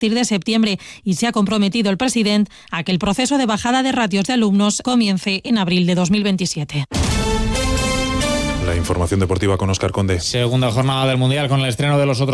partir de septiembre y se ha comprometido el presidente a que el proceso de bajada de ratios de alumnos comience en abril de 2027. La información deportiva con Óscar Conde. Segunda jornada del Mundial con el estreno de los otros